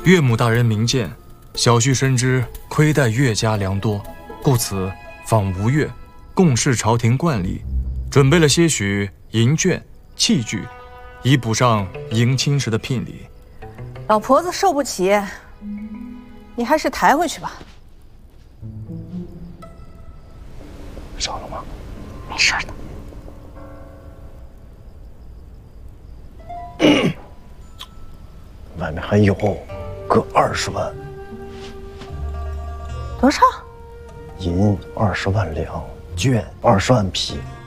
岳母大人明鉴，小婿深知亏待岳家良多，故此访吴越，共事朝廷惯例，准备了些许银券器具，以补上迎亲时的聘礼。 老婆子受不起，你还是抬回去吧。 少了吗？ 没事的。 外面还有个20万， 多少？ 银20万两，绢20万匹，